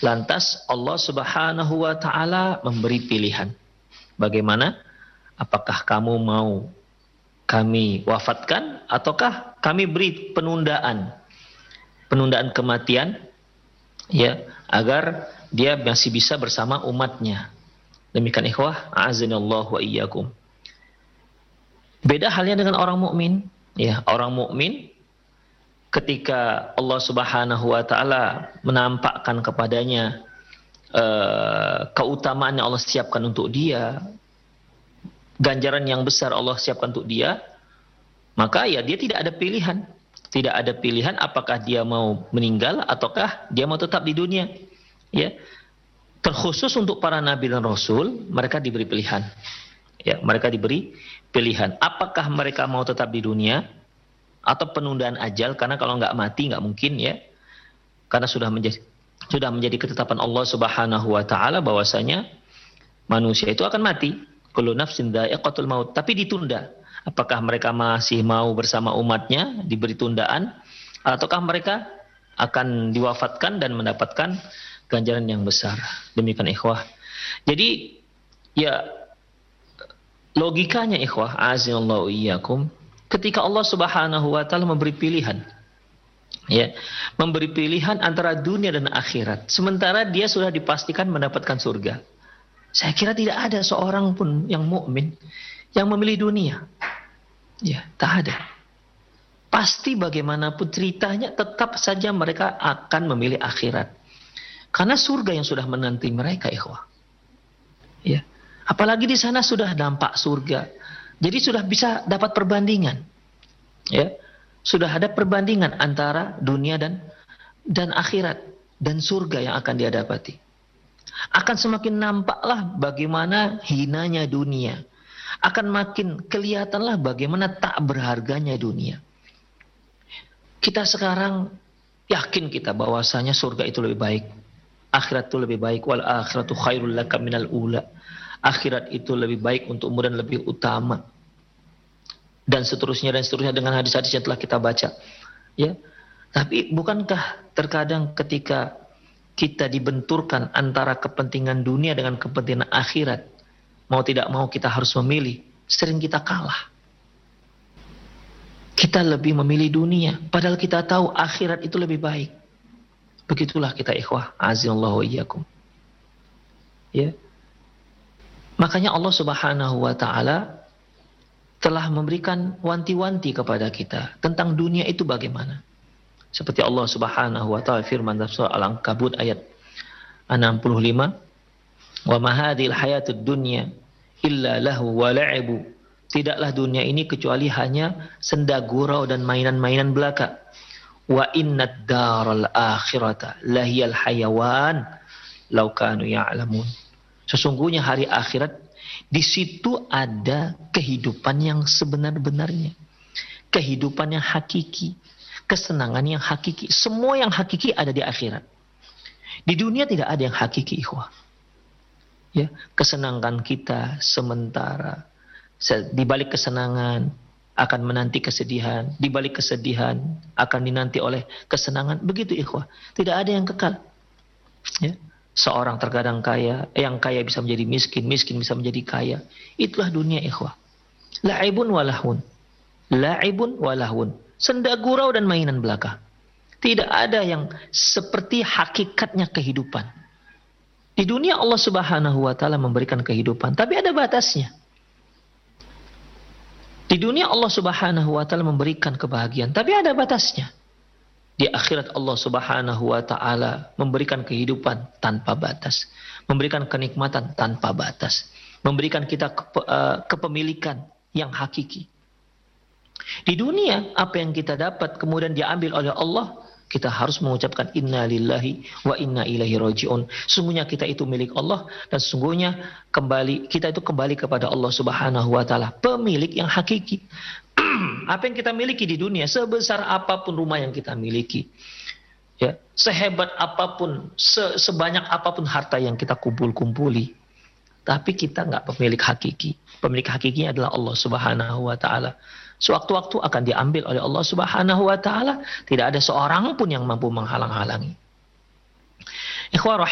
Lantas Allah Subhanahu wa taala memberi pilihan. Bagaimana? Apakah kamu mau kami wafatkan ataukah kami beri penundaan kematian, ya, agar dia masih bisa bersama umatnya. Demikian ikhwah, a'azinallahu wa iyyakum. Beda halnya dengan orang mukmin, ya. Orang mukmin ketika Allah Subhanahu wa taala menampakkan kepadanya keutamaan yang Allah siapkan untuk dia, ganjaran yang besar Allah siapkan untuk dia, maka ya dia tidak ada pilihan. Tidak ada pilihan apakah dia mau meninggal ataukah dia mau tetap di dunia. Ya. Terkhusus untuk para nabi dan rasul, mereka diberi pilihan. Ya, mereka diberi pilihan. Apakah mereka mau tetap di dunia atau penundaan ajal, karena kalau nggak mati nggak mungkin, ya. Karena sudah menjadi ketetapan Allah Subhanahu wa taala bahwasanya manusia itu akan mati. Kullu nafsin dha'iqatul maut, tapi ditunda. Apakah mereka masih mau bersama umatnya, diberi tundaan, ataukah mereka akan diwafatkan dan mendapatkan ganjaran yang besar. Demikian ikhwah. Jadi ya logikanya ikhwah, azinallahu iyyakum, ketika Allah Subhanahu wa taala memberi pilihan, ya, memberi pilihan antara dunia dan akhirat, sementara dia sudah dipastikan mendapatkan surga. Saya kira tidak ada seorang pun yang mukmin yang memilih dunia. Ya, tak ada. Pasti bagaimanapun ceritanya tetap saja mereka akan memilih akhirat. Karena surga yang sudah menanti mereka, ikhwah. Ya. Apalagi di sana sudah nampak surga. Jadi sudah bisa dapat perbandingan. Ya. Sudah ada perbandingan antara dunia dan akhirat dan surga yang akan dia dapati. Akan semakin nampaklah bagaimana hinanya dunia. Akan makin kelihatanlah bagaimana tak berharganya dunia. Kita sekarang yakin kita bahwasanya surga itu lebih baik. Akhirat itu lebih baik. Wal akhiratu khairul laka minal ula. Akhirat itu lebih baik untukmu dan lebih utama. Dan seterusnya dengan hadis-hadis yang telah kita baca. Ya. Tapi bukankah terkadang ketika kita dibenturkan antara kepentingan dunia dengan kepentingan akhirat, mau tidak mau kita harus memilih, sering kita kalah. Kita lebih memilih dunia, padahal kita tahu akhirat itu lebih baik. Begitulah kita ikhwah, azinallahu iyyakum. Ya. Makanya Allah Subhanahu wa taala telah memberikan wanti-wanti kepada kita tentang dunia itu bagaimana. Seperti Allah Subhanahu wa taala firman dalam surah Al-Ankabut ayat 65, "Wa ma hadhil hayatud dunya illa lahu wa la'ibu." Tidaklah dunia ini kecuali hanya senda gurau dan mainan-mainan belaka. Wa innad daral akhirata lahiyal hayawan law kanu ya'lamun. Sesungguhnya hari akhirat di situ ada kehidupan yang sebenar-benarnya. Kehidupan yang hakiki, kesenangan yang hakiki. Semua yang hakiki ada di akhirat. Di dunia tidak ada yang hakiki, ikhwah. Ya, kesenangan kita sementara. Di balik kesenangan akan menanti kesedihan, di balik kesedihan akan dinanti oleh kesenangan. Begitu ikhwah, tidak ada yang kekal. Ya. Seorang terkadang kaya, yang kaya bisa menjadi miskin, miskin bisa menjadi kaya. Itulah dunia ikhwah. La'ibun walahun. La'ibun walahun. Senda gurau dan mainan belaka. Tidak ada yang seperti hakikatnya kehidupan. Di dunia Allah Subhanahu wa taala memberikan kehidupan, tapi ada batasnya. Di dunia Allah Subhanahu wa taala memberikan kebahagiaan, tapi ada batasnya. Di akhirat Allah Subhanahu wa taala memberikan kehidupan tanpa batas, memberikan kenikmatan tanpa batas, memberikan kita kepemilikan yang hakiki. Di dunia apa yang kita dapat kemudian diambil oleh Allah, kita harus mengucapkan inna lillahi wa inna ilaihi raji'un. Sungguhnya kita itu milik Allah dan sungguhnya kita itu kembali kepada Allah Subhanahu wa taala, pemilik yang hakiki. Apa yang kita miliki di dunia, sebesar apapun rumah yang kita miliki, ya, sehebat apapun, sebanyak apapun harta yang kita kumpuli, tapi kita nggak pemilik hakiki. Pemilik hakikinya adalah Allah Subhanahu wa taala. Sewaktu-waktu akan diambil oleh Allah Subhanahu wa taala, tidak ada seorang pun yang mampu menghalang-halangi. Ikhwah